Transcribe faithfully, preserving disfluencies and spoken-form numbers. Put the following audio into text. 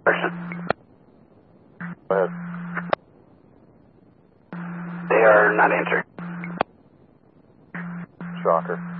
Person. Go ahead. They are not answering. Shocker.